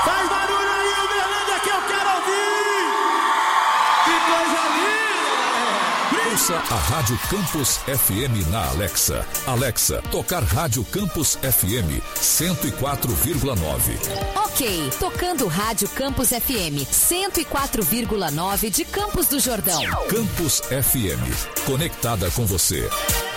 Faz barulho aí, Uberlândia, que eu quero ouvir! Que coisa linda! Ouça a Rádio Campus FM na Alexa. Alexa, tocar Rádio Campus FM 104,9. Ok, tocando Rádio Campus FM 104,9 de Campos do Jordão. Campus FM, conectada com você.